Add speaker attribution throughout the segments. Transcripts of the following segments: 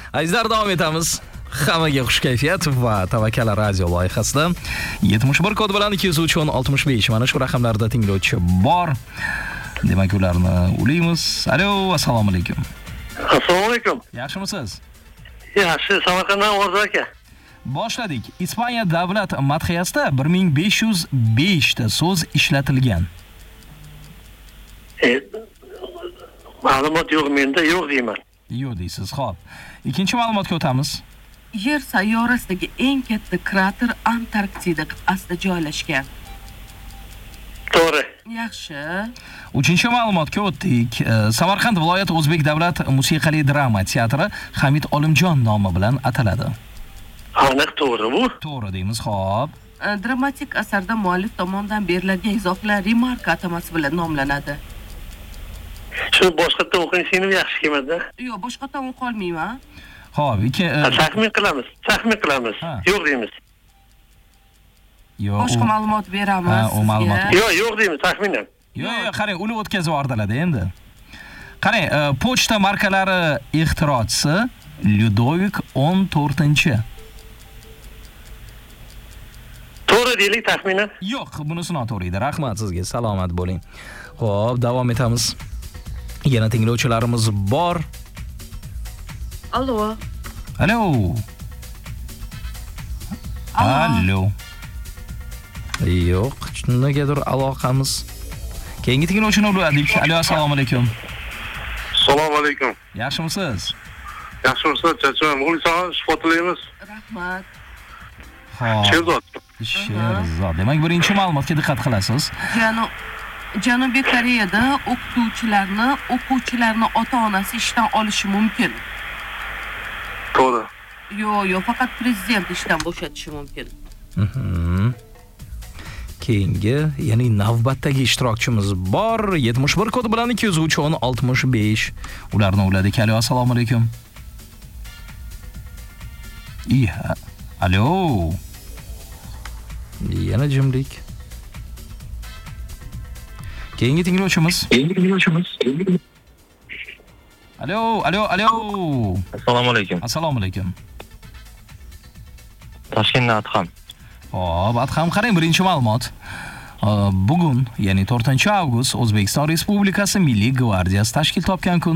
Speaker 1: Azizlar, davom etamiz. Hammaga xush kayfiyat va Tavakkal radio loyihasida 71 kod bilan 20365 mana shu raqamlarda tinglovchi bor. Demak, ularni ulaymiz. Alo, assalomu alaykum.
Speaker 2: Assalomu alaykum.
Speaker 1: Yaxshimisiz?
Speaker 2: Yaxshi, Samarqanddan Orzu aka.
Speaker 1: Boshladik. Ispaniya davlat madhiyasida 1505 ta so'z ishlatilgan.
Speaker 2: Ma'lumot yo'q menda, yo'q deyman.
Speaker 1: Yo'q deysiz. Xo'p. Ikkinchi ma'lumotga o'tamiz.
Speaker 3: Yer sayyorasidagi eng katta krater Antarktida qit'asida joylashgan.
Speaker 2: To'g'ri.
Speaker 3: Yaxshi.
Speaker 1: Uchinchi ma'lumotga o'tdik. Samarqand viloyat O'zbek davlat musiqali drama teatri Hamid Olimjon nomi bilan ataladi.
Speaker 2: Aniq to'g'ri bu.
Speaker 1: To'g'ri deymiz. Xo'p.
Speaker 3: Dramatik asarda muallif tomonidan beriladigan izohlar remarka atamasi bilan nomlanadi.
Speaker 2: Shu boshqatdan o'qishingni yaxshi kelmadi.
Speaker 3: Yo'q, boshqatdan o'qiy olmayman.
Speaker 1: Xo'p,
Speaker 2: taxmin qilamiz. Yo'q deymiz.
Speaker 1: Yo'q.
Speaker 3: Boshqa ma'lumot beramiz.
Speaker 1: Ha, u ma'lumot.
Speaker 2: Yo'q deymiz, taxminan.
Speaker 1: Yo'q, qarang, uni o'tkazib yubordilar endi. Qarang, pochta markalari ixtirochisi Ludovik 14-chi.
Speaker 2: To'g'ri deylik, taxminan.
Speaker 1: Yo'q, bunisi noto'g'ri edi. Rahmat sizga. Salomat bo'ling. Xo'p, davom etamiz. Yana tinglovchilarimiz bor.
Speaker 3: Allo.
Speaker 1: Allo. Allo. Yo'q, nimagadir aloqamiz. Keyingi tinglovchini uladik. Allo, assalomu alaykum.
Speaker 2: Assalomu alaykum.
Speaker 1: Yaxshimisiz?
Speaker 2: Yaxshimisiz, chachoq. Muxlislar, shifo tilaymiz.
Speaker 3: Rahmat.
Speaker 1: Sherzod. Sherzod. Demak, birinchi ma'lumotga diqqat qilasiz.
Speaker 3: Janubiy Koreyada o'quvchilarni ota-onasi ishdan olishi mumkin.
Speaker 2: To'g'ri.
Speaker 3: Yo'q, faqat prezident ishdan bo'shatishi mumkin.
Speaker 1: Keyingi, ya'ni navbatdagi ishtirokchimiz bor. 71 kodi bilan 20365. Ularni uladik. Alo, assalomu alaykum. Iya. Alo. Yana jimlik. Keyingi tinglovchimiz. Alo.
Speaker 4: Assalomu alaykum.
Speaker 1: Assalomu alaykum.
Speaker 4: Toshkentdan Adham.
Speaker 1: Xo'p, Adham, qarang, birinchi ma'lumot. Bugun, ya'ni 4-avgust O'zbekiston Respublikasi Milliy gvardiyasi tashkil topgan kun.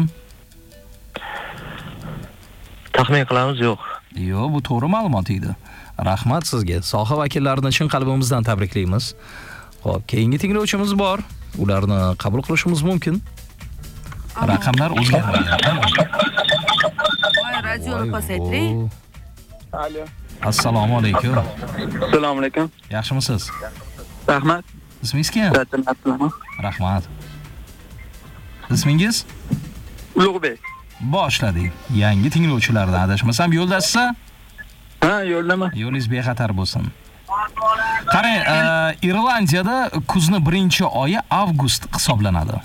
Speaker 4: Taxmin qilamiz, yo'q.
Speaker 1: Yo'q, bu to'g'ri ma'lumot edi. Rahmat sizga. Soha vakillarini chin qalbimizdan tabriklaymiz. Xo'p, keyingi tinglovchimiz bor. Ularni qabul qilishimiz mumkin. Raqamlar o'zgarmayapti.
Speaker 3: Voy, radioni pasaytiring.
Speaker 2: Allo.
Speaker 1: Assalomu alaykum.
Speaker 2: Assalomu alaykum.
Speaker 1: Yaxshimisiz?
Speaker 2: Rahmat.
Speaker 1: Ismingiz kim? Rahmat. Ismingiz?
Speaker 2: Ulug'bek.
Speaker 1: Boshladik. Yangi tinglovchilardan adashmasam yo'ldasiz?
Speaker 2: Ha, yo'ldama.
Speaker 1: Yo'lingiz bexatar bo'lsin. Qarang, Irlandiyada kuzning 1-oyi avgust hisoblanadi.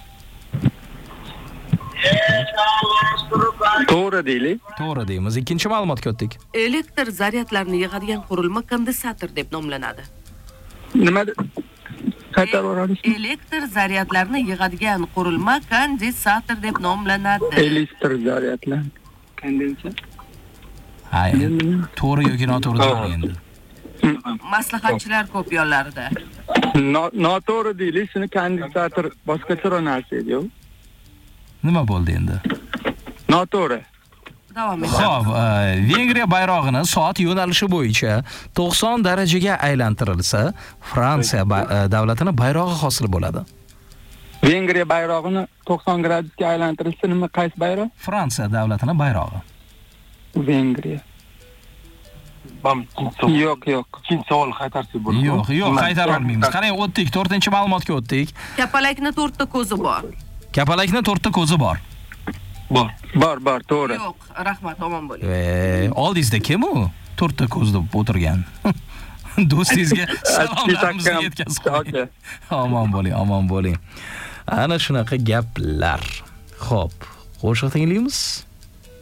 Speaker 2: To'g'ri deylik.
Speaker 1: To'g'ri deymiz. Ikkinchi ma'lumotga o'tdik.
Speaker 3: Elektr zaryadlarini yig'adigan qurilma kondensator deb nomlanadi.
Speaker 2: Nima? Qaytarib o'ramiz.
Speaker 3: Elektr zaryadlarini yig'adigan qurilma kondensator deb nomlanadi.
Speaker 2: Elektr zaryadlar. Kondensator.
Speaker 1: Hay. To'g'ri yoki noto'g'ri deydi endi.
Speaker 3: Maslahatchilar ko'p yo'llarida.
Speaker 2: Noto'g'ri deylik, shuni kondensator boshqacha narsa edi-ku.
Speaker 1: Nima bo'ldi endi?
Speaker 3: Noto'g'ri. Davom etamiz.
Speaker 1: Xo'p, Vengriya bayrog'ini soat yo'nalishi bo'yicha 90 darajaga aylantirilsa, Fransiya davlatining bayrog'i hosil bo'ladi.
Speaker 2: Vengriya bayrog'ini 90 gradusga aylantirilsa, nima qaysi bayroq?
Speaker 1: Fransiya davlatining bayrog'i.
Speaker 2: Vengriya. Yo'q.
Speaker 4: Ikkinchi savol qaytarsak bo'ladi.
Speaker 1: Yo'q, qaytara olmaymiz. Qarang, o'tdik, 4-ma'lumotga o'tdik.
Speaker 3: Kapalakning 4 ta ko'zi bor.
Speaker 1: Kapalakning 4 ta ko'zi bor.
Speaker 2: Bor, to'g'ri.
Speaker 3: Yo'q, rahmat, omon bo'ling.
Speaker 1: Oldingizda kim u? 4 ta ko'z deb o'tirgan. Do'stingizga salomlarimizni yetkazib qo'ying. Omon bo'ling. Ana shunaqa gaplar. Xo'p, qo'shiq tinglaymiz.